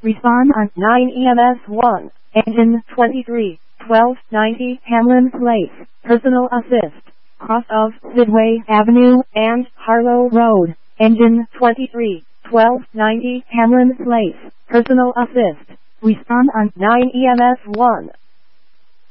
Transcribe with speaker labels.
Speaker 1: Respond on 9 EMS 1. Engine 23, 1290 Hamlin Place. Personal assist. Cross of Sidway Avenue and Harlow Road. Engine 23, 1290 Hamlin Place. Personal assist. Respond on 9 EMS 1.